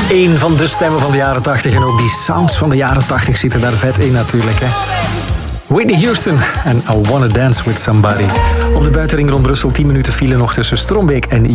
Eén van de stemmen van de jaren 80 en ook die sounds van de jaren 80 zitten daar vet in natuurlijk. Hè? Whitney Houston en I Wanna Dance With Somebody. Op de buitenring rond Brussel 10 minuten file nog tussen Strombeek en